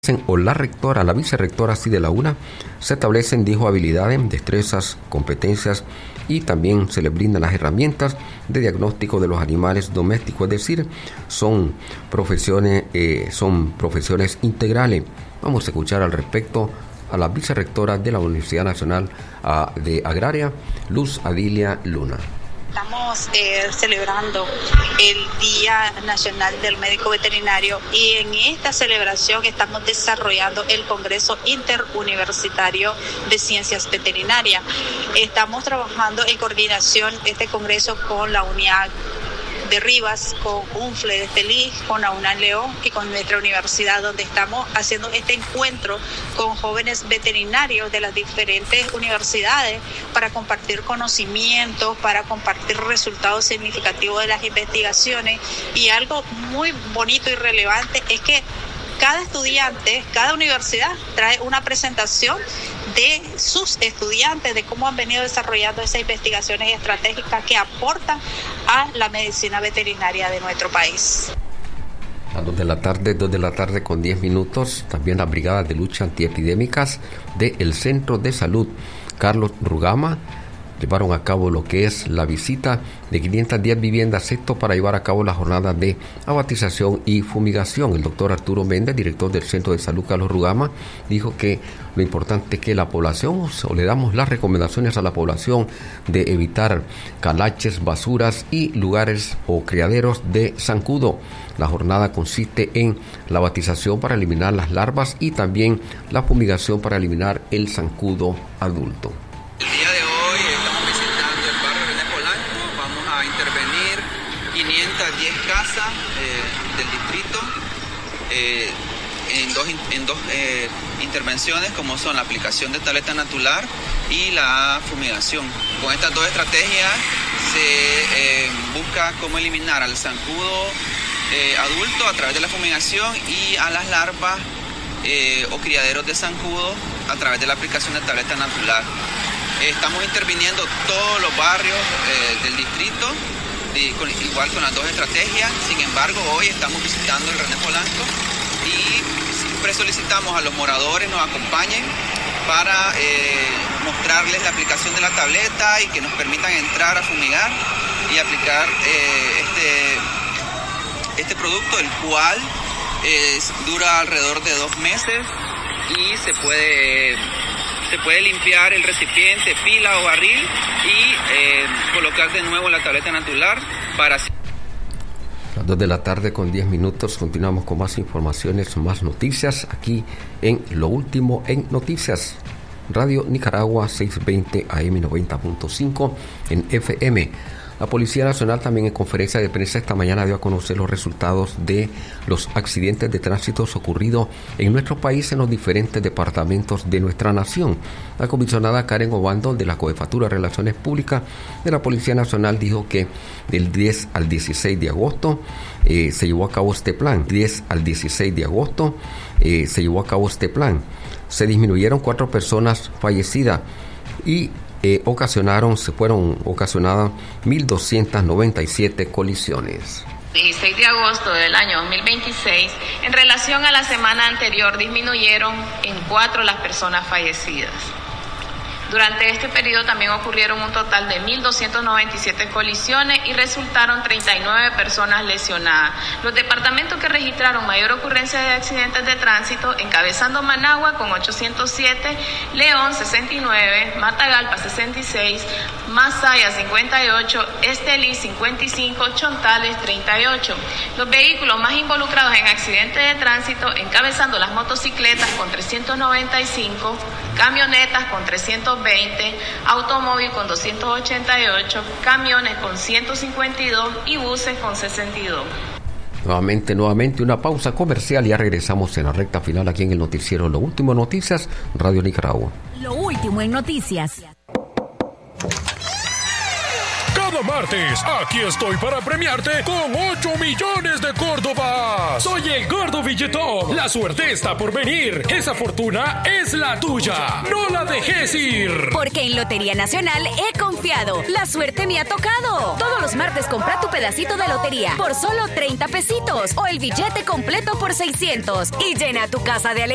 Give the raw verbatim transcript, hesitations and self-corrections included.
o la rectora, la vicerrectora así de la U N A, se establecen, dijo, habilidades, destrezas, competencias y también se les brindan las herramientas de diagnóstico de los animales domésticos, es decir, son profesiones, eh, son profesiones integrales. Vamos a escuchar al respecto a la vicerrectora de la Universidad Nacional uh, de Agraria, Luz Adilia Luna. Estamos eh, celebrando el Día Nacional del Médico Veterinario y en esta celebración estamos desarrollando el Congreso Interuniversitario de Ciencias Veterinarias. Estamos trabajando en coordinación este congreso con la Unidad de Rivas, con UNFLE de Estelí, con la UNAM León y con nuestra universidad, donde estamos haciendo este encuentro con jóvenes veterinarios de las diferentes universidades para compartir conocimientos, para compartir resultados significativos de las investigaciones. Y algo muy bonito y relevante es que cada estudiante, cada universidad trae una presentación de sus estudiantes, de cómo han venido desarrollando esas investigaciones estratégicas que aportan a la medicina veterinaria de nuestro país. A dos de la tarde, dos de la tarde con diez minutos, también las brigadas de lucha antiepidémicas del Centro de Salud Carlos Rugama llevaron a cabo lo que es la visita de quinientas diez viviendas, esto para llevar a cabo la jornada de abatización y fumigación. El doctor Arturo Méndez, director del Centro de Salud Carlos Rugama, dijo que lo importante es que la población, o le damos las recomendaciones a la población de evitar calaches, basuras y lugares o criaderos de zancudo. La jornada consiste en la abatización para eliminar las larvas y también la fumigación para eliminar el zancudo adulto. El día de hoy estamos visitando el barrio René Polanco, vamos a intervenir quinientas diez casas eh, del distrito eh, en dos, en dos eh, intervenciones, como son la aplicación de tableta natular y la fumigación. Con estas dos estrategias se eh, busca cómo eliminar al zancudo eh, adulto a través de la fumigación y a las larvas eh, o criaderos de zancudo a través de la aplicación de tableta natular. Estamos interviniendo todos los barrios eh, del distrito, de, con, igual con las dos estrategias. Sin embargo, hoy estamos visitando el René Polanco y siempre solicitamos a los moradores nos acompañen para eh, mostrarles la aplicación de la tableta y que nos permitan entrar a fumigar y aplicar eh, este, este producto, el cual eh, dura alrededor de dos meses y se puede... Se puede limpiar el recipiente, pila o barril y eh, colocar de nuevo la tableta natural para... Las dos de la tarde con diez minutos, continuamos con más informaciones, más noticias, aquí en Lo Último en Noticias. Radio Nicaragua seiscientos veinte A M noventa punto cinco en F M. La Policía Nacional también en conferencia de prensa esta mañana dio a conocer los resultados de los accidentes de tránsito ocurridos en nuestro país en los diferentes departamentos de nuestra nación. La comisionada Karen Obando de la Cojefatura de Relaciones Públicas de la Policía Nacional dijo que del diez al dieciséis de agosto eh, se llevó a cabo este plan. diez al dieciséis de agosto eh, se llevó a cabo este plan. Se disminuyeron cuatro personas fallecidas y Eh, ocasionaron, se fueron ocasionadas mil doscientas noventa y siete colisiones. dieciséis de agosto del año dos mil veintiséis, en relación a la semana anterior, disminuyeron en cuatro las personas fallecidas. Durante este periodo también ocurrieron un total de mil doscientas noventa y siete colisiones y resultaron treinta y nueve personas lesionadas. Los departamentos que registraron mayor ocurrencia de accidentes de tránsito, encabezando Managua con ochocientos siete, León sesenta y nueve, Matagalpa sesenta y seis, Masaya cincuenta y ocho, Estelí cincuenta y cinco, Chontales treinta y ocho. Los vehículos más involucrados en accidentes de tránsito, encabezando las motocicletas con trescientos noventa y cinco, camionetas con trescientos veinte, automóvil con doscientos ochenta y ocho, camiones con ciento cincuenta y dos y buses con sesenta y dos. Nuevamente, nuevamente una pausa comercial y ya regresamos en la recta final aquí en el noticiero Lo Último en Noticias, Radio Nicaragua. Lo Último en Noticias. Cada martes, aquí estoy para premiarte con ocho millones de Córdobas. Soy el Gordo Billetón. La suerte está por venir. Esa fortuna es la tuya. No la dejes ir. Porque en Lotería Nacional he confiado. La suerte me ha tocado. Todos los martes compra tu pedacito de lotería por solo treinta pesitos o el billete completo por seiscientos y llena tu casa de alegría.